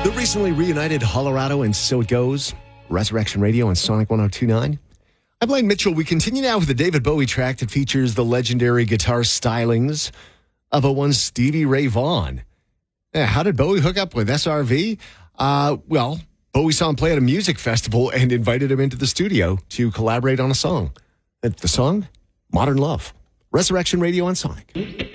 The recently reunited Colorado and So It Goes, Resurrection Radio and Sonic 102.9. I'm Blaine Mitchell. We continue now with the David Bowie track that features the legendary guitar stylings of a one Stevie Ray Vaughan. How did Bowie hook up with SRV? Well, Bowie saw him play at a music festival and invited him into the studio to collaborate on a song. The song, Modern Love. Resurrection Radio on Sonic.